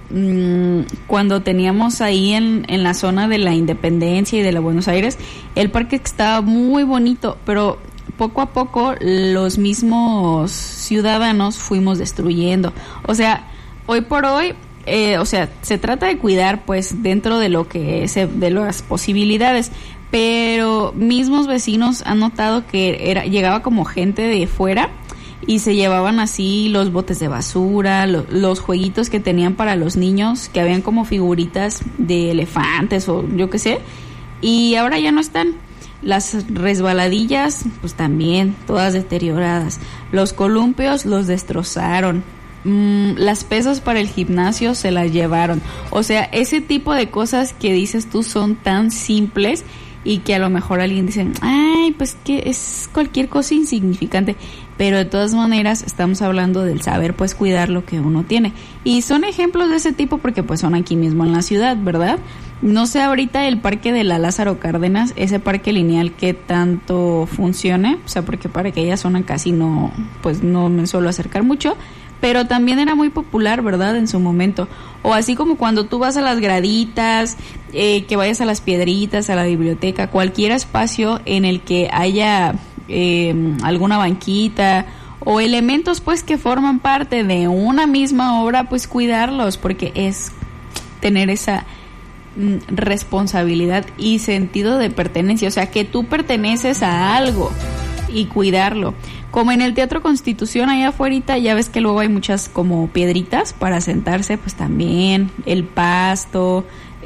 cuando teníamos ahí en la zona de la Independencia y de la Buenos Aires, el parque estaba muy bonito, pero poco a poco los mismos ciudadanos fuimos destruyendo. O sea, hoy por hoy, se trata de cuidar pues dentro de lo que de las posibilidades, pero mismos vecinos han notado que llegaba como gente de fuera y se llevaban así los botes de basura, los jueguitos que tenían para los niños, que habían como figuritas de elefantes o yo qué sé, y ahora ya no están. Las resbaladillas, pues también, todas deterioradas. Los columpios los destrozaron. Las pesas para el gimnasio se las llevaron. O sea, ese tipo de cosas que dices tú son tan simples y que a lo mejor alguien dice, ay, pues que es cualquier cosa insignificante. Pero de todas maneras estamos hablando del saber pues cuidar lo que uno tiene. Y son ejemplos de ese tipo porque pues son aquí mismo en la ciudad, ¿verdad? No sé ahorita el parque de la Lázaro Cárdenas, ese parque lineal que tanto funcione, o sea, porque para aquella zona casi no me suelo acercar mucho, pero también era muy popular, ¿verdad? En su momento. O así como cuando tú vas a las graditas, que vayas a las piedritas, a la biblioteca, cualquier espacio en el que haya alguna banquita o elementos pues que forman parte de una misma obra, pues cuidarlos, porque es tener esa responsabilidad y sentido de pertenencia, o sea, que tú perteneces a algo y cuidarlo. Como en el Teatro Constitución allá afuera, ya ves que luego hay muchas como piedritas para sentarse, pues también el pasto,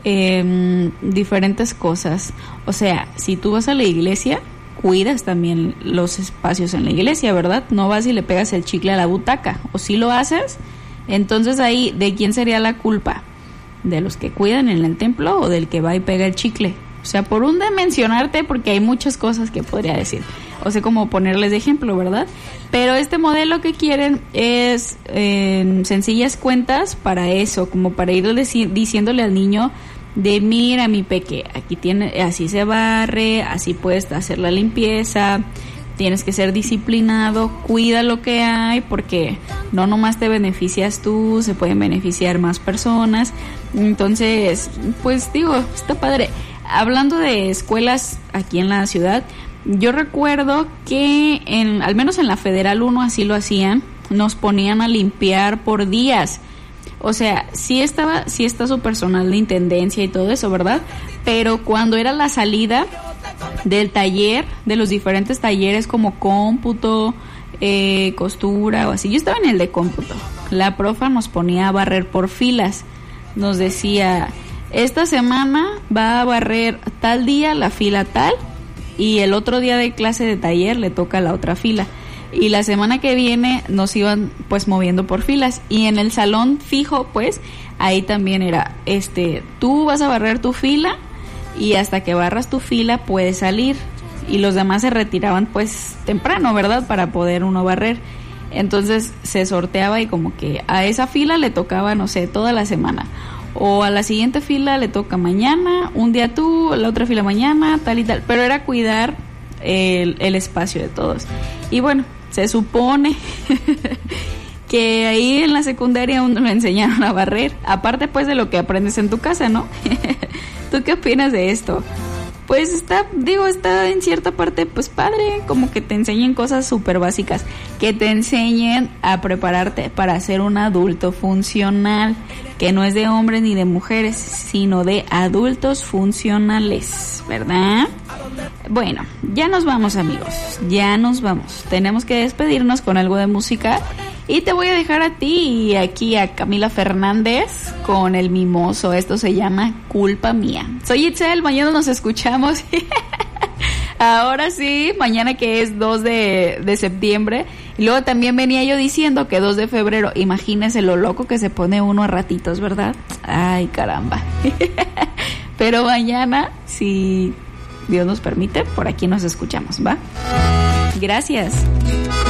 diferentes cosas. O sea, si tú vas a la iglesia, cuidas también los espacios en la iglesia, ¿verdad? No vas y le pegas el chicle a la butaca, o si lo haces, entonces ahí, ¿de quién sería la culpa? ¿De los que cuidan en el templo o del que va y pega el chicle? O sea, por un de mencionarte, porque hay muchas cosas que podría decir, o sea, como ponerles de ejemplo, ¿verdad? Pero este modelo que quieren es sencillas cuentas para eso, como para ir diciéndole al niño de mira mi peque, aquí tiene, así se barre, así puedes hacer la limpieza, tienes que ser disciplinado, cuida lo que hay, porque no nomás te beneficias tú, se pueden beneficiar más personas. Entonces, pues digo, está padre. Hablando de escuelas aquí en la ciudad, yo recuerdo que al menos en la Federal 1 así lo hacían, nos ponían a limpiar por días. O sea, sí está su personal de intendencia y todo eso, ¿verdad? Pero cuando era la salida del taller, de los diferentes talleres como cómputo, costura o así, yo estaba en el de cómputo, la profa nos ponía a barrer por filas, nos decía, esta semana va a barrer tal día la fila tal, y el otro día de clase de taller le toca la otra fila, y la semana que viene nos iban pues moviendo por filas, y en el salón fijo pues ahí también era, tú vas a barrer tu fila y hasta que barras tu fila puedes salir, y los demás se retiraban pues temprano, ¿verdad? Para poder uno barrer. Entonces se sorteaba y como que a esa fila le tocaba, no sé, toda la semana, o a la siguiente fila le toca mañana, un día tú, la otra fila mañana, tal y tal, pero era cuidar el espacio de todos. Y bueno, se supone que ahí en la secundaria uno le enseñaron a barrer, aparte pues de lo que aprendes en tu casa, ¿no? ¿Tú qué opinas de esto? Pues está en cierta parte pues padre, como que te enseñen cosas súper básicas, que te enseñen a prepararte para ser un adulto funcional, que no es de hombres ni de mujeres, sino de adultos funcionales, ¿verdad? Bueno, ya nos vamos, amigos, ya nos vamos. Tenemos que despedirnos con algo de música y te voy a dejar a ti y aquí a Camila Fernández con El Mimoso. Esto se llama Culpa Mía. Soy Itzel, mañana nos escuchamos. Ahora sí, mañana que es 2 de septiembre. Y luego también venía yo diciendo que 2 de febrero. Imagínese lo loco que se pone uno a ratitos, ¿verdad? Ay, caramba. Pero mañana, si Dios nos permite, por aquí nos escuchamos, ¿va? Gracias.